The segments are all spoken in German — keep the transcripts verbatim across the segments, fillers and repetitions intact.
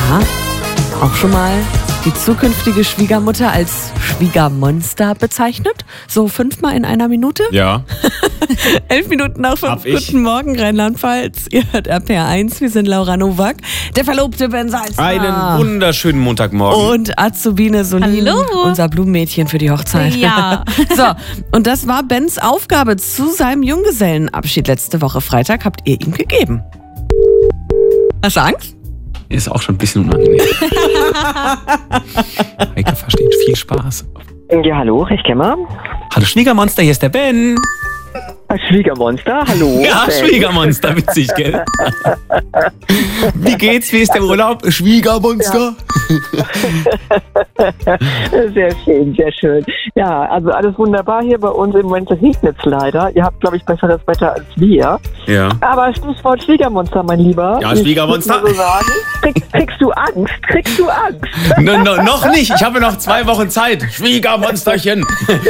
Aha. Auch schon mal die zukünftige Schwiegermutter als Schwiegermonster bezeichnet? So fünfmal in einer Minute? Ja. Elf Minuten nach fünf. Guten Morgen, Rheinland-Pfalz. Ihr hört R P R eins, wir sind Laura Nowak, der Verlobte Ben Salzner. Einen wunderschönen Montagmorgen. Und Azubine Solin, Hallo. unser Blumenmädchen für die Hochzeit. Ja. So, und das war Bens Aufgabe zu seinem Junggesellenabschied letzte Woche Freitag. Habt ihr ihm gegeben? Hast du Angst? Ist auch schon ein bisschen unangenehm. Heike versteht viel Spaß. Ja, hallo, ich kenne Hallo Schwiegermonster, hier ist der Ben. Schwiegermonster, hallo. Ja, Ben. Schwiegermonster, witzig, gell? Wie geht's, wie ist der Urlaub? Schwiegermonster? Sehr schön, sehr schön. Ja, also alles wunderbar hier bei uns. Im Moment regnet es leider. Ihr habt, glaube ich, besseres Wetter als wir. Ja. Aber Stichwort Schwiegermonster, mein Lieber. Ja, Schwiegermonster. Ich muss nur so sagen, kriegst, kriegst du Angst? Kriegst du Angst? No, no, noch nicht, ich habe noch zwei Wochen Zeit. Schwiegermonsterchen.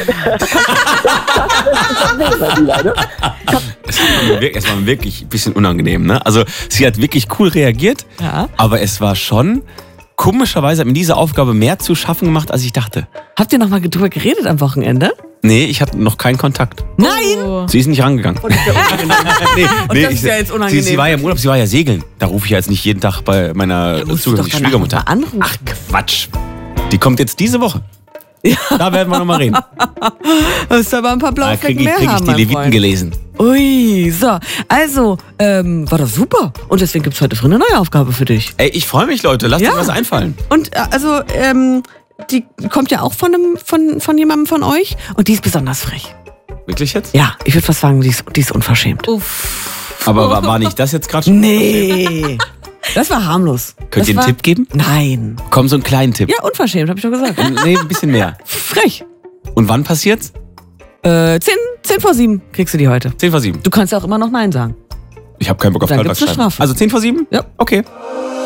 Es war, mir wirklich, es war wirklich ein bisschen unangenehm, ne? Also sie hat wirklich cool reagiert, Ja. aber es war schon, komischerweise hat mir diese Aufgabe mehr zu schaffen gemacht, als ich dachte. Habt ihr noch mal drüber geredet am Wochenende? Nee, ich hatte noch keinen Kontakt. Nein! Oh. Sie ist nicht rangegangen. nee, Und das ist ja jetzt unangenehm. Sie, sie war ja im Urlaub, sie war ja segeln. Da rufe ich ja jetzt nicht jeden Tag bei meiner musst du zukünftigen doch danach Schwiegermutter. noch mal anrufen. Ach Quatsch. Die kommt jetzt diese Woche. Da werden wir nochmal reden. Musst aber ein paar blaue Da kriege Flecken ich, mehr krieg ich haben, die mein Leviten Freund. gelesen. Ui, so. Also, ähm, war das super. Und deswegen gibt es heute früh eine neue Aufgabe für dich. Ey, ich freue mich, Leute. Lasst Ja. euch was einfallen. Und äh, also, ähm, die kommt ja auch von, einem, von, von jemandem von euch. Und die ist besonders frech. Wirklich jetzt? Ja, ich würde fast sagen, die ist, die ist unverschämt. Uff. Aber war, war nicht das jetzt gerade schon? Nee. Das war harmlos. Könnt das ihr einen war, Tipp geben? Nein. Komm, so einen kleinen Tipp. Ja, unverschämt, habe ich doch gesagt. Nee, ein bisschen mehr. Frech. Und wann passiert's? Äh, zehn, zehn vor sieben kriegst du die heute. zehn vor sieben. Du kannst ja auch immer noch Nein sagen. Ich habe keinen Bock auf Dann gibt's eine Kaltwachsschreiben. Strafe. Also zehn vor sieben? Ja. Okay.